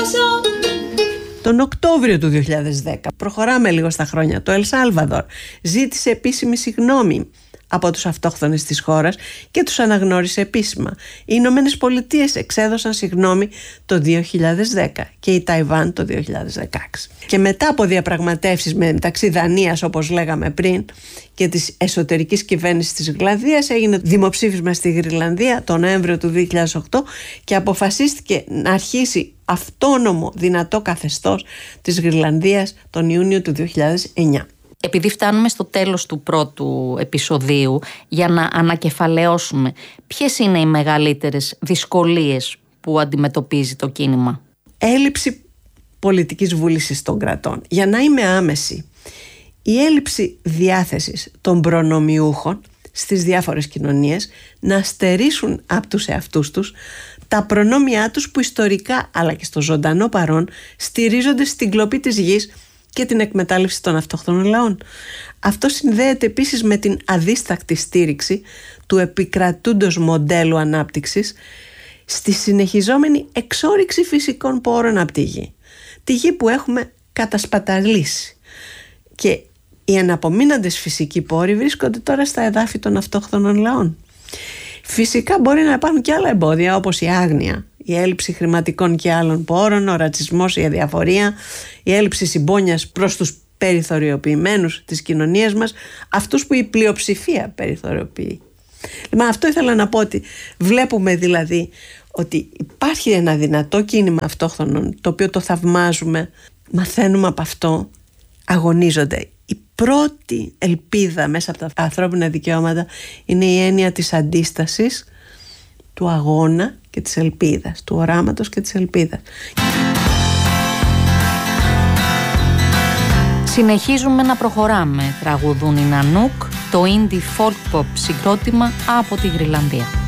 Τον Οκτώβριο του 2010, προχωράμε λίγο στα χρόνια, το Ελ Σάλβαδορ ζήτησε επίσημη συγγνώμη από τους αυτόχθονες της χώρας και τους αναγνώρισε επίσημα. Οι Ηνωμένες Πολιτείες εξέδωσαν συγγνώμη το 2010 και η Ταϊβάν το 2016. Και μετά από διαπραγματεύσεις μεταξύ Δανίας, όπως λέγαμε πριν, και της εσωτερικής κυβέρνησης της Γρυλανδίας, έγινε δημοψήφισμα στη Γρυλανδία τον Νοέμβριο του 2008 και αποφασίστηκε να αρχίσει αυτόνομο δυνατό καθεστώς της Γρυλανδίας τον Ιούνιο του 2009. Επειδή φτάνουμε στο τέλος του πρώτου επεισοδίου, για να ανακεφαλαιώσουμε, ποιες είναι οι μεγαλύτερες δυσκολίες που αντιμετωπίζει το κίνημα? Έλλειψη πολιτικής βούλησης των κρατών. Για να είμαι άμεση, η έλλειψη διάθεσης των προνομιούχων στις διάφορες κοινωνίες να στερήσουν από τους εαυτούς τους τα προνόμια τους που ιστορικά αλλά και στο ζωντανό παρόν στηρίζονται στην κλοπή της γης και την εκμετάλλευση των αυτόχθονων λαών. Αυτό συνδέεται επίσης με την αδίστακτη στήριξη του επικρατούντος μοντέλου ανάπτυξης στη συνεχιζόμενη εξόρυξη φυσικών πόρων από τη γη. Τη γη που έχουμε κατασπαταλήσει. Και οι αναπομείναντες φυσικοί πόροι βρίσκονται τώρα στα εδάφη των αυτόχθονων λαών. Φυσικά μπορεί να υπάρχουν και άλλα εμπόδια, όπως η άγνοια, η έλλειψη χρηματικών και άλλων πόρων, ο ρατσισμός, η αδιαφορία, η έλλειψη συμπόνιας προς τους περιθωριοποιημένους της κοινωνίας μας, αυτούς που η πλειοψηφία περιθωριοποιεί. Λοιπόν, αυτό ήθελα να πω, ότι βλέπουμε δηλαδή ότι υπάρχει ένα δυνατό κίνημα αυτόχθονων, το οποίο το θαυμάζουμε, μαθαίνουμε από αυτό, αγωνίζονται. Η πρώτη ελπίδα μέσα από τα ανθρώπινα δικαιώματα είναι η έννοια της αντίστασης, του αγώνα και της ελπίδας, του οράματος και της ελπίδας. Συνεχίζουμε να προχωράμε. Τραγουδούν οι Νανούκ, το indie folk pop συγκρότημα από τη Γρυλανδία.